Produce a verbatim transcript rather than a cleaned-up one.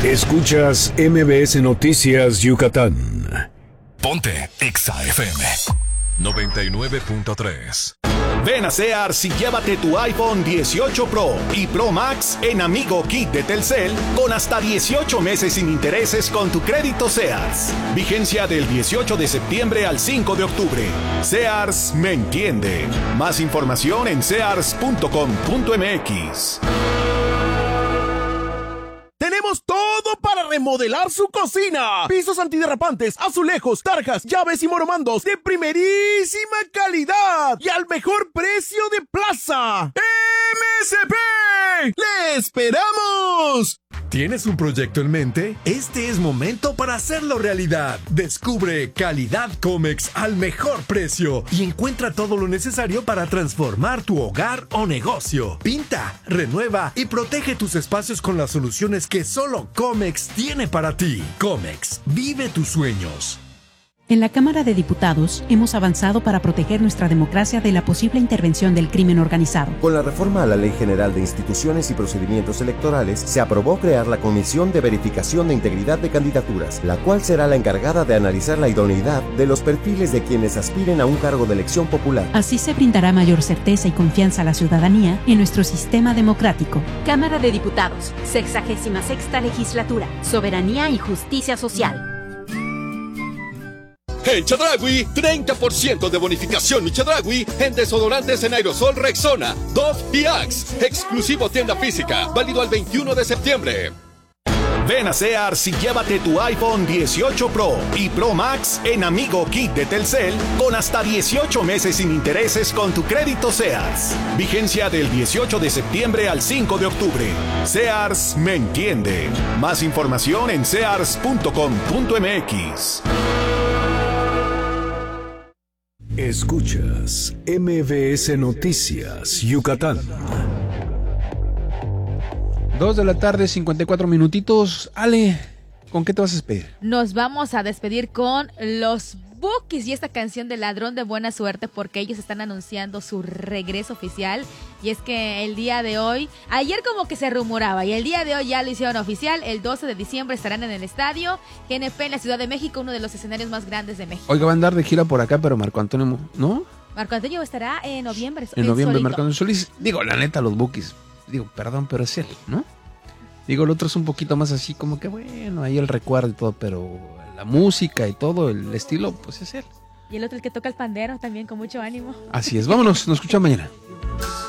Escuchas M B S Noticias Yucatán. Ponte Exa F M noventa y nueve punto tres. Ven a Sears y llévate tu iPhone dieciocho Pro y Pro Max en Amigo Kit de Telcel con hasta dieciocho meses sin intereses con tu crédito Sears. Vigencia del dieciocho de septiembre al cinco de octubre. Sears me entiende. Más información en sears punto com punto m x. Tenemos todo para remodelar su cocina. Pisos antiderrapantes, azulejos, tarjas, llaves y moromandos de primerísima calidad y al mejor precio de plaza. ¡M S P! ¡Le esperamos! ¿Tienes un proyecto en mente? Este es momento para hacerlo realidad. Descubre Calidad Comex al mejor precio y encuentra todo lo necesario para transformar tu hogar o negocio. Pinta, renueva y protege tus espacios con las soluciones que solo Comex tiene para ti. Comex, vive tus sueños. En la Cámara de Diputados hemos avanzado para proteger nuestra democracia de la posible intervención del crimen organizado. Con la reforma a la Ley General de Instituciones y Procedimientos Electorales, se aprobó crear la Comisión de Verificación de Integridad de Candidaturas, la cual será la encargada de analizar la idoneidad de los perfiles de quienes aspiren a un cargo de elección popular. Así se brindará mayor certeza y confianza a la ciudadanía en nuestro sistema democrático. Cámara de Diputados, sexagésima sexta legislatura, Soberanía y Justicia Social. En Chedraui, treinta por ciento de bonificación y Chedraui en desodorantes en aerosol Rexona, Dove y Axe. Exclusivo tienda física, válido al veintiuno de septiembre. Ven a Sears y llévate tu iPhone dieciocho Pro y Pro Max en Amigo Kit de Telcel con hasta dieciocho meses sin intereses con tu crédito Sears. Vigencia del dieciocho de septiembre al cinco de octubre. Sears me entiende. Más información en sears punto com punto m x. Escuchas M B S Noticias Yucatán. Dos de la tarde, cincuenta y cuatro minutitos. Ale, ¿con qué te vas a despedir? Nos vamos a despedir con los Bukis y esta canción de Ladrón de Buena Suerte, porque ellos están anunciando su regreso oficial. Y es que el día de hoy, ayer como que se rumoraba, y el día de hoy ya lo hicieron oficial. El doce de diciembre estarán en el estadio G N P en la Ciudad de México, uno de los escenarios más grandes de México. Oiga, va a andar de gira por acá, pero Marco Antonio, ¿no? Marco Antonio estará en noviembre. En noviembre, solito. Marco Antonio Solís. Digo, la neta, los Bukis. Digo, perdón, pero es él, ¿no? Digo, el otro es un poquito más así, como que bueno, ahí el recuerdo y todo, pero la música y todo, el estilo, pues es él. Y el otro, el que toca el pandero, también con mucho ánimo. Así es, vámonos, nos escuchamos mañana.